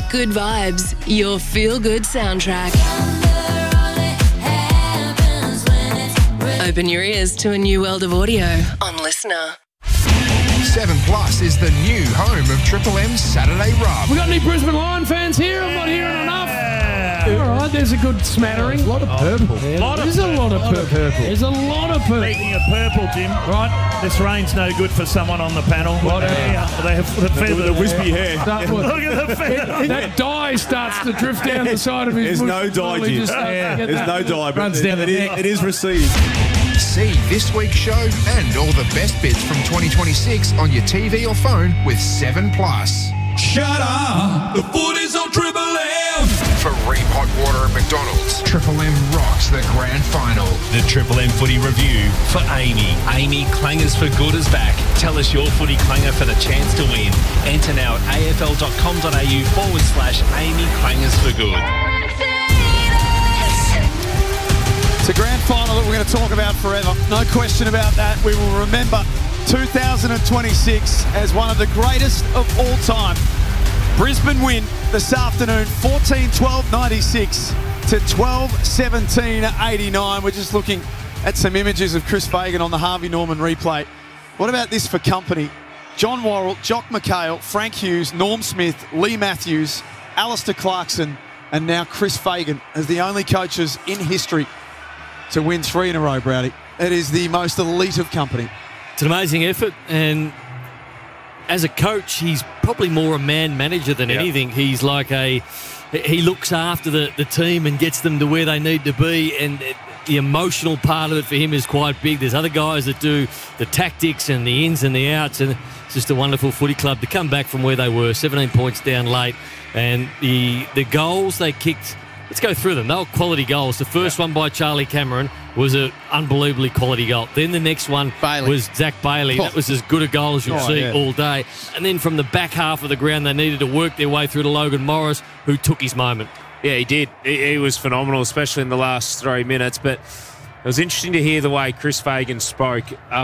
good vibes, your feel-good soundtrack. Open your ears to a new world of audio on Listener. 7 Plus is the new home of Triple M's Saturday Rub. We got any Brisbane Lion fans here? I'm not hearing enough. All right, there's a good smattering. A lot of purple. There's a lot of purple. There's a lot of purple. Speaking of purple, Jim, right? This rain's no good for someone on the panel. They have the feather. The wispy hair. Look at the feather. That dye starts to drift down the side of his There's bush. no dye, Jim. There's no dye, but it is received. See this week's show and all the best bits from 2026 on your TV or phone with 7 Plus. Shut up! The footy's on Triple M! For Ream Hot Water at McDonald's, Triple M rocks the grand final. The Triple M Footy Review for Amy. Amy, Clangers for Good is back. Tell us your footy clanger for the chance to win. Enter now at afl.com.au/Amy Clangers for Good. It's a grand final that we're going to talk about forever. No question about that. We will remember 2026 as one of the greatest of all time. Brisbane win this afternoon, 14-12-96 to 12-17-89. We're just looking at some images of Chris Fagan on the Harvey Norman replay. What about this for company? John Worrell, Jock McHale, Frank Hughes, Norm Smith, Lee Matthews, Alistair Clarkson, and now Chris Fagan as the only coaches in history to win 3 in a row, Browdy. It is the most elite of company. It's an amazing effort, and as a coach, he's probably more a man manager than anything. He's like he looks after the team and gets them to where they need to be, and the emotional part of it for him is quite big. There's other guys that do the tactics and the ins and the outs, and it's just a wonderful footy club to come back from where they were, 17 points down late, and the goals they kicked. Let's go through them. They were quality goals. The first one by Charlie Cameron was an unbelievably quality goal. Then the next one was Zach Bailey. That was as good a goal as you'll see all day. And then from the back half of the ground, they needed to work their way through to Logan Morris, who took his moment. Yeah, he did. He was phenomenal, especially in the last 3 minutes. But it was interesting to hear the way Chris Fagan spoke up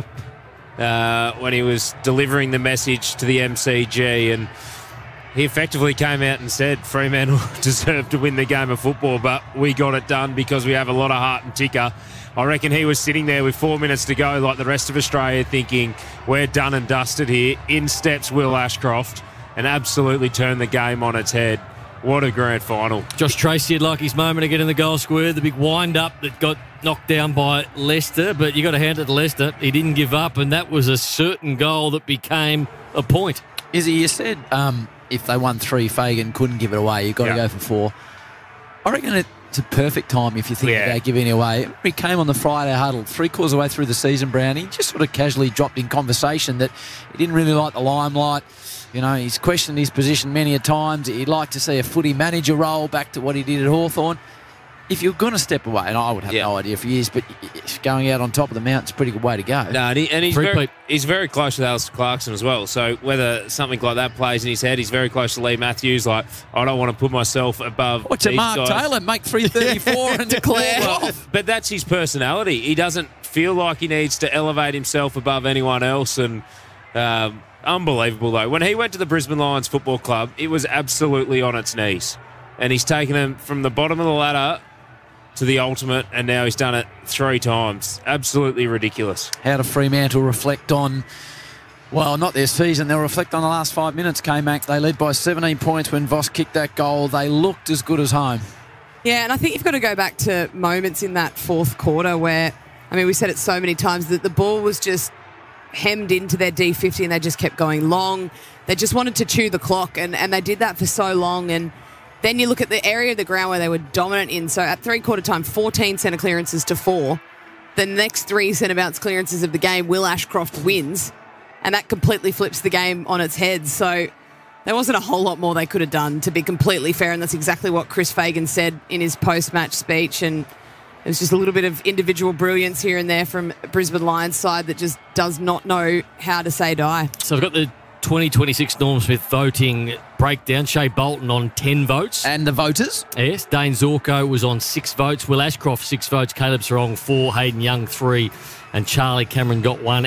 when he was delivering the message to the MCG, and he effectively came out and said Fremantle deserved to win the game of football, but we got it done because we have a lot of heart and ticker. I reckon he was sitting there with 4 minutes to go like the rest of Australia thinking, we're done and dusted here. In steps Will Ashcroft and absolutely turned the game on its head. What a grand final. Josh Tracy had like his moment to get in the goal square, the big wind-up that got knocked down by Leicester, but you got to hand it to Leicester. He didn't give up, and that was a certain goal that became a point. Izzy, you said if they won 3, Fagan couldn't give it away. You've got to go for 4. I reckon it's a perfect time if you think about giving it away. He came on the Friday huddle 3/4 of the way through the season, Brown. He just sort of casually dropped in conversation that he didn't really like the limelight. You know, he's questioned his position many a times. He'd like to see a footy manager role back to what he did at Hawthorn. If you're going to step away, and I would have no idea for years, but going out on top of the mountain's a pretty good way to go. No, and he's very close with Alistair Clarkson as well. So whether something like that plays in his head, he's very close to Lee Matthews. Like, I don't want to put myself above What's a Mark guys. Taylor, make 334 and declare off. But that's his personality. He doesn't feel like he needs to elevate himself above anyone else. And unbelievable, though. When he went to the Brisbane Lions Football Club, it was absolutely on its knees. And he's taken them from the bottom of the ladder to the ultimate, and now he's done it 3 times. Absolutely ridiculous. How do Fremantle reflect on, well, not their season, they'll reflect on the last 5 minutes, K-Mac. They led by 17 points when Voss kicked that goal. They looked as good as home. Yeah, and I think you've got to go back to moments in that fourth quarter where, I mean, we said it so many times that the ball was just hemmed into their D50 and they just kept going long. They just wanted to chew the clock, and they did that for so long. And then you look at the area of the ground where they were dominant in. So at 3/4 time, 14 centre clearances to 4. The next 3 centre bounce clearances of the game, Will Ashcroft wins. And that completely flips the game on its head. So there wasn't a whole lot more they could have done, to be completely fair. And that's exactly what Chris Fagan said in his post-match speech. And it was just a little bit of individual brilliance here and there from Brisbane Lions side that just does not know how to say die. So I've got the 2026 Norm Smith voting breakdown. Shea Bolton on 10 votes. And the voters? Yes. Dane Zorko was on 6 votes. Will Ashcroft, 6 votes. Caleb Serong, 4. Hayden Young, 3. And Charlie Cameron got 1.